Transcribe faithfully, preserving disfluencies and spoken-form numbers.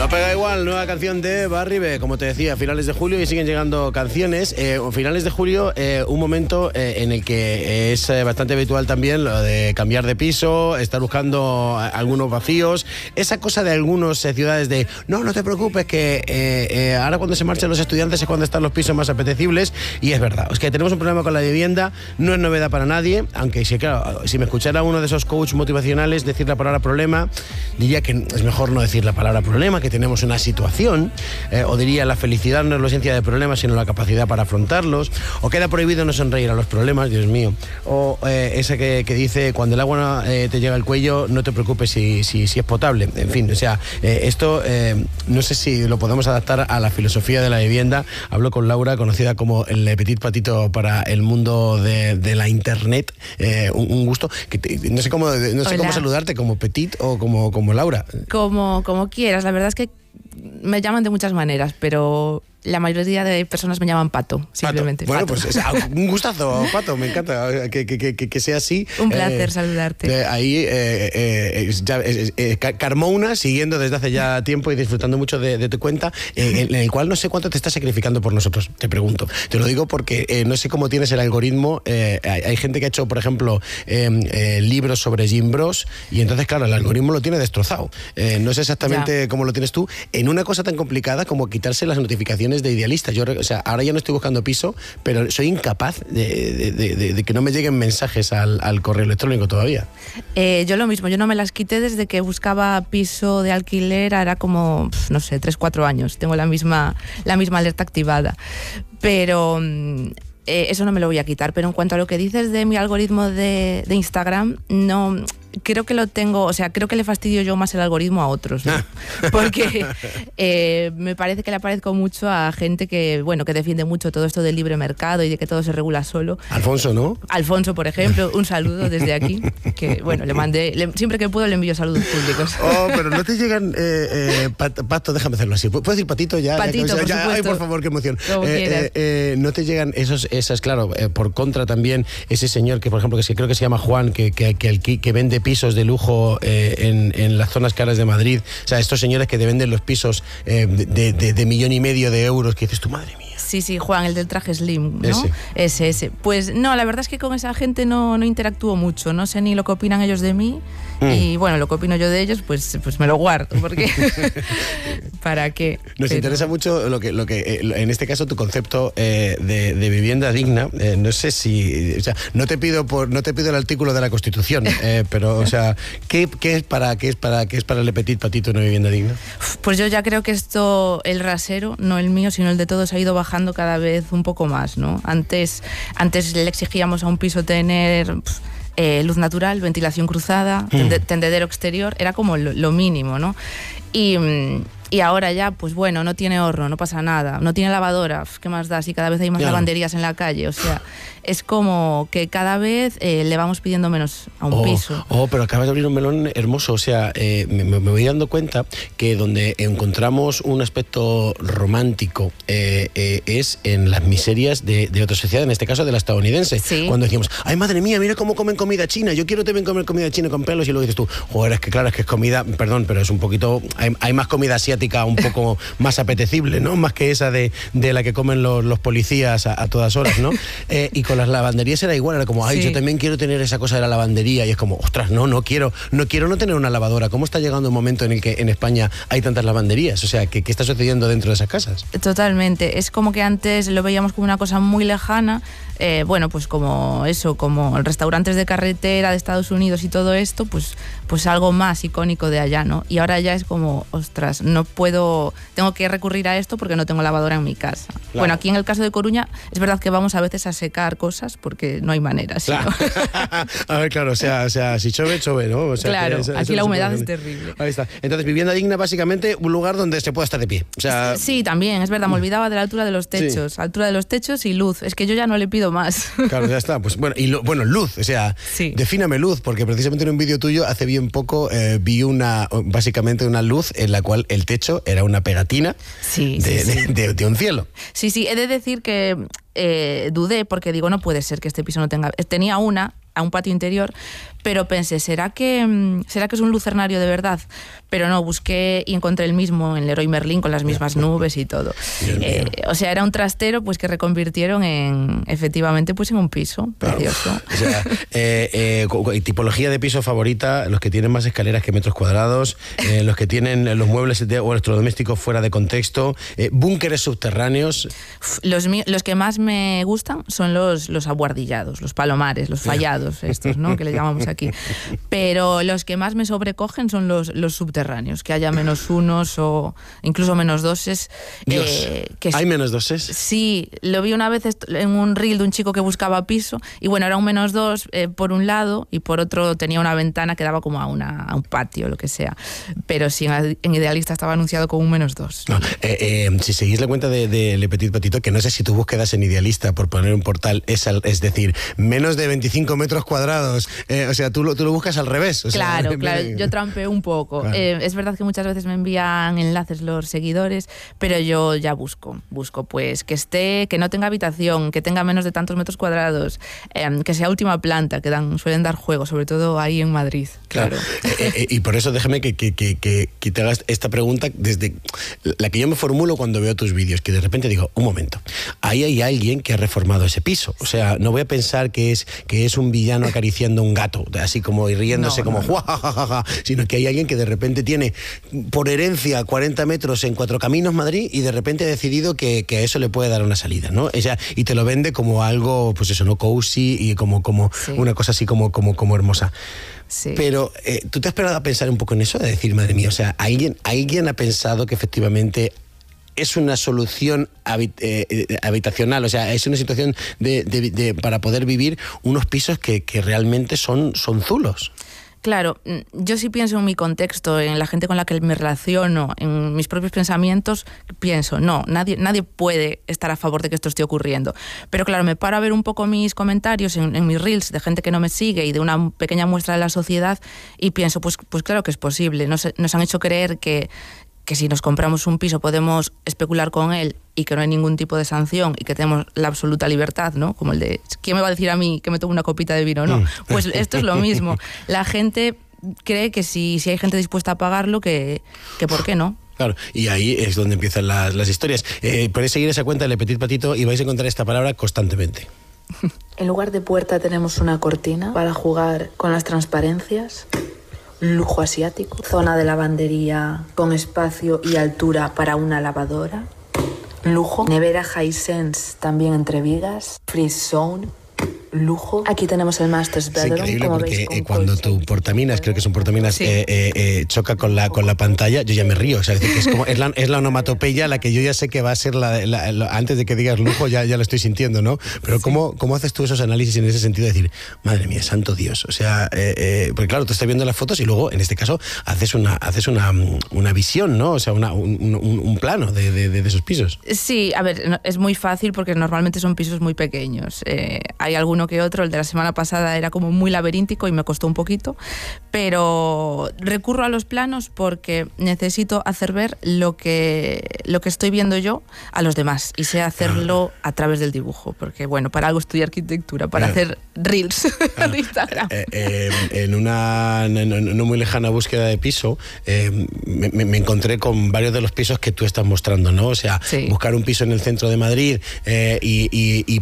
No pega igual, nueva canción de Barry B, como te decía, finales de julio y siguen llegando canciones. Eh, finales de julio, eh, un momento eh, en el que es eh, bastante habitual también lo de cambiar de piso, estar buscando algunos vacíos, esa cosa de algunas eh, ciudades de no, no te preocupes que eh, eh, ahora cuando se marchen los estudiantes es cuando están los pisos más apetecibles, y es verdad, es que tenemos un problema con la vivienda, no es novedad para nadie, aunque si, claro, si me escuchara uno de esos coach motivacionales decir la palabra problema, diría que es mejor no decir la palabra problema, que tenemos una situación, eh, o diría la felicidad no es la ausencia de problemas sino la capacidad para afrontarlos, o queda prohibido no sonreír a los problemas, Dios mío, o eh, esa que, que dice cuando el agua eh, te llega al cuello no te preocupes si, si, si es potable, en fin, o sea, eh, esto eh, no sé si lo podemos adaptar a la filosofía de la vivienda. Hablo con Laura, conocida como el Petit Patito para el mundo de, de la internet, eh, un, un gusto, que te, no sé cómo no sé cómo saludarte, como Petit o como, como Laura. Como, como quieras, la verdad es que me llaman de muchas maneras, pero la mayoría de personas me llaman Pato, simplemente. Pato. Bueno, Pato. pues es un gustazo, Pato, me encanta que, que, que, que sea así. Un placer eh, saludarte. Eh, ahí, eh, eh, ya, eh, eh, Carmona, siguiendo desde hace ya tiempo y disfrutando mucho de, de tu cuenta, eh, en el cual no sé cuánto te estás sacrificando por nosotros, te pregunto. Te lo digo porque eh, no sé cómo tienes el algoritmo. Eh, hay, hay gente que ha hecho, por ejemplo, eh, eh, libros sobre Jim Bros, y entonces, claro, el algoritmo lo tiene destrozado. Eh, no sé exactamente ya. cómo lo tienes tú, en una cosa tan complicada como quitarse las notificaciones de Idealista. Yo, o sea, ahora ya no estoy buscando piso, pero soy incapaz de, de, de, de que no me lleguen mensajes al, al correo electrónico todavía. Eh, yo lo mismo, yo no me las quité desde que buscaba piso de alquiler, era como, no sé, tres, cuatro años. Tengo la misma, la misma alerta activada. Pero eh, eso no me lo voy a quitar. Pero en cuanto a lo que dices de mi algoritmo de, de Instagram, no... Creo que lo tengo, o sea, creo que le fastidio yo más el algoritmo a otros, ¿no? Porque eh, me parece que le aparezco mucho a gente que, bueno, que defiende mucho todo esto del libre mercado y de que todo se regula solo. Alfonso, ¿no? Alfonso, por ejemplo, un saludo desde aquí, que, bueno, le mandé, le, siempre que puedo le envío saludos públicos. Oh, pero no te llegan, eh, eh, pat, Pato, déjame hacerlo así, ¿puedo decir Patito ya? Patito, ya, por ya, supuesto. Ay, por favor, qué emoción. Como eh, quieras. Eh, eh, no te llegan esos, esas, claro, eh, por contra también, ese señor que, por ejemplo, que, se, creo que se llama Juan, que, que, que, que, que vende pisos de lujo Eh, en, en las zonas caras de Madrid, o sea, estos señores que te venden los pisos eh, de, de, de millón y medio de euros, que dices tú, madre mía. Sí, sí, Juan, el del traje slim, ¿no? Ese. Ese, ese. Pues no, la verdad es que con esa gente no, no interactúo mucho, no sé ni lo que opinan ellos de mí, mm. y bueno, lo que opino yo de ellos, pues, pues me lo guardo, porque ¿para qué? Nos Pero... interesa mucho lo que, lo que eh, en este caso, tu concepto eh, de, de vivienda digna. Eh, no sé si, o sea, no te pido por, no te pido el artículo de la Constitución, eh, pero, o sea, ¿qué, qué es para, qué es para, qué es para el Petit Patito una vivienda digna? Pues yo ya creo que esto, el rasero, no el mío, sino el de todos, ha ido bajando cada vez un poco más, ¿no? Antes, antes le exigíamos a un piso tener pff, eh, luz natural, ventilación cruzada, mm. tende, tendedero exterior, era como lo, lo mínimo, ¿no? Y, y ahora ya, pues bueno, no tiene horno, no pasa nada, no tiene lavadora, ¿qué más da? Si cada vez hay más claro. lavanderías en la calle, o sea, es como que cada vez eh, le vamos pidiendo menos a un oh, piso. Oh, pero acabas de abrir un melón hermoso, o sea, eh, me, me voy dando cuenta que donde encontramos un aspecto romántico eh, eh, es en las miserias de, de otra sociedad, en este caso de la estadounidense. ¿Sí? Cuando decimos, ay madre mía, mira cómo comen comida china, yo quiero también comer comida china con pelos, y luego dices tú, joder, es que claro, es que es comida, perdón, pero es un poquito, hay, hay más comida asiática un poco más apetecible, ¿no? Más que esa de, de la que comen los, los policías a, a todas horas, ¿no? Eh, y con las lavanderías era igual, era como, ay, sí. yo también quiero tener esa cosa de la lavandería, y es como, ostras, no, no quiero, no quiero no tener una lavadora. ¿Cómo está llegando un momento en el que en España hay tantas lavanderías? O sea, ¿qué, qué está sucediendo dentro de esas casas? Totalmente, es como que antes lo veíamos como una cosa muy lejana, eh, bueno, pues como eso, como restaurantes de carretera de Estados Unidos y todo esto, pues, pues algo más icónico de allá, ¿no? Y ahora ya es como, ostras, no puedo, tengo que recurrir a esto porque no tengo lavadora en mi casa. Claro. Bueno, aquí en el caso de Coruña es verdad que vamos a veces a secar cosas porque no hay manera. Claro. ¿Sí, no? A ver, claro, o sea, o sea, si chove, chove, ¿no? O sea, claro, eso, aquí eso la no humedad es terrible. Ahí está. Entonces, vivienda digna, básicamente, un lugar donde se pueda estar de pie. O sea... Sí, también, es verdad, me olvidaba de la altura de los techos. Sí. Altura de los techos y luz. Es que yo ya no le pido más. Claro, ya está. Pues bueno, y lo, bueno, luz, o sea, sí. defíname luz, porque precisamente en un vídeo tuyo hace bien poco eh, vi una, básicamente una luz en la cual el techo era una pegatina sí, de, sí, sí. De, de, de un cielo. Sí, sí, he de decir que eh, dudé porque digo, no puede ser que este piso no tenga... Tenía una a un patio interior, pero pensé, ¿será que, ¿será que es un lucernario de verdad? Pero no, busqué y encontré el mismo en Leroy Merlin con las mismas nubes y todo. Eh, o sea, era un trastero pues que reconvirtieron en, efectivamente, pues en un piso precioso. O sea, eh, eh, tipología de piso favorita, los que tienen más escaleras que metros cuadrados, eh, los que tienen los muebles de, o electrodomésticos fuera de contexto, eh, búnkeres subterráneos. Los, los que más me gustan son los, los abuhardillados, los palomares, los fallados, estos, ¿no? Que le llamamos aquí. Pero los que más me sobrecogen son los, los subterráneos. Que haya menos unos o incluso menos doses. Dios, eh, que ¿hay menos doses? Sí, lo vi una vez en un reel de un chico que buscaba piso y bueno, era un menos dos eh, por un lado y por otro tenía una ventana que daba como a, una, a un patio, lo que sea. Pero sí, en Idealista estaba anunciado como un menos dos. No, eh, eh, si seguís la cuenta de, de Le Petit Patito, que no sé si tu búsqueda en Idealista por poner un portal es, al, es decir, menos de veinticinco metros cuadrados, eh, o sea, tú lo, tú lo buscas al revés. O claro, sea, claro, yo trampeo un poco. Claro. Eh, es verdad que muchas veces me envían enlaces los seguidores, pero yo ya busco, busco pues que esté, que no tenga habitación, que tenga menos de tantos metros cuadrados, eh, que sea última planta, que dan, suelen dar juego, sobre todo ahí en Madrid. Claro, claro. Eh, eh, y por eso déjame que, que, que, que, que te hagas esta pregunta desde la que yo me formulo cuando veo tus vídeos, que de repente digo, un momento, ahí hay alguien que ha reformado ese piso, o sea, no voy a pensar que es, que es un villano acariciando un gato, así como y riéndose no, como no, no. ¡Juajajaja! Sino que hay alguien que de repente tiene por herencia cuarenta metros en Cuatro Caminos, Madrid, y de repente ha decidido que, que a eso le puede dar una salida, ¿no? O sea, y te lo vende como algo, pues eso, ¿no? Cozy y como, como sí. una cosa así como, como, como hermosa. Sí. Pero, eh, ¿tú te has esperado a pensar un poco en eso? De decir, madre mía, o sea, ¿alguien, alguien ha pensado que efectivamente es una solución habit eh, habitacional, o sea, es una situación de, de, de, para poder vivir unos pisos que, que realmente son, son zulos? Claro, yo sí pienso en mi contexto, en la gente con la que me relaciono, en mis propios pensamientos, pienso, no, nadie, nadie puede estar a favor de que esto esté ocurriendo. Pero claro, me paro a ver un poco mis comentarios en, en mis reels de gente que no me sigue y de una pequeña muestra de la sociedad y pienso, pues, pues claro que es posible. Nos, nos han hecho creer que, que si nos compramos un piso podemos especular con él y que no hay ningún tipo de sanción y que tenemos la absoluta libertad, ¿no? Como el de, ¿quién me va a decir a mí que me tomo una copita de vino? No, pues esto es lo mismo. La gente cree que si, si hay gente dispuesta a pagarlo, que, que ¿por qué no? Claro, y ahí es donde empiezan las, las historias. Eh, podéis seguir esa cuenta de Le Petit Patito y vais a encontrar esta palabra constantemente. En lugar de puerta tenemos una cortina para jugar con las transparencias. Lujo asiático, zona de lavandería con espacio y altura para una lavadora, lujo, nevera Hisense también entre vigas, free zone, lujo. Aquí tenemos el Master's Bedroom. Es increíble como porque veis, eh, cuando tu portaminas, creo que son portaminas, sí. eh, eh, eh, choca con la, con la pantalla, yo ya me río. O sea, es, decir, que es, como, es, la, es la onomatopeya la que yo ya sé que va a ser la, la, la antes de que digas lujo, ya, ya lo estoy sintiendo, ¿no? Pero sí. ¿cómo, ¿cómo haces tú esos análisis en ese sentido de decir, madre mía, santo Dios? O sea, eh, eh, porque claro, tú estás viendo las fotos y luego, en este caso, haces una, haces una, una visión, ¿no? O sea, una, un, un, un plano de, de, de esos pisos. Sí, a ver, es muy fácil porque normalmente son pisos muy pequeños. Eh, hay alguno que otro, el de la semana pasada era como muy laberíntico y me costó un poquito, pero recurro a los planos porque necesito hacer ver lo que, lo que estoy viendo yo a los demás y sé hacerlo a través del dibujo, porque bueno, para algo estudié arquitectura, para hacer reels de Instagram. Eh, eh, en una no, no muy lejana búsqueda de piso, eh, me, me encontré con varios de los pisos que tú estás mostrando, ¿no? O sea, sí. buscar un piso en el centro de Madrid eh, y, y, y